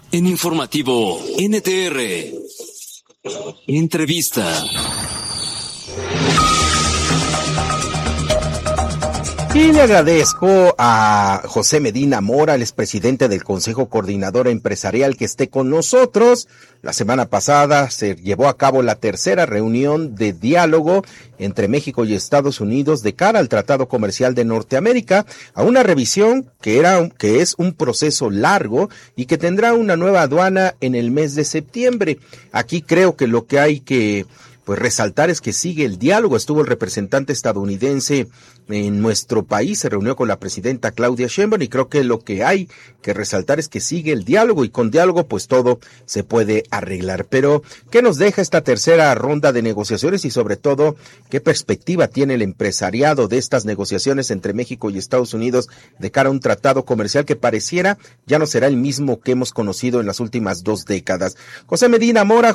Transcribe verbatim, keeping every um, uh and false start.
En Informativo N T R, entrevista. Y le agradezco a José Medina Mora, el expresidente del Consejo Coordinador Empresarial, que esté con nosotros. La semana pasada se llevó a cabo la tercera reunión de diálogo entre México y Estados Unidos de cara al Tratado Comercial de Norteamérica, a una revisión que era que es un proceso largo y que tendrá una nueva aduana en el mes de septiembre. Aquí creo que lo que hay que pues resaltar es que sigue el diálogo. Estuvo el representante estadounidense en nuestro país, se reunió con la presidenta Claudia Sheinbaum y creo que lo que hay que resaltar es que sigue el diálogo y con diálogo pues todo se puede arreglar. Pero, ¿qué nos deja esta tercera ronda de negociaciones y sobre todo qué perspectiva tiene el empresariado de estas negociaciones entre México y Estados Unidos de cara a un tratado comercial que pareciera ya no será el mismo que hemos conocido en las últimas dos décadas? José Medina Mora,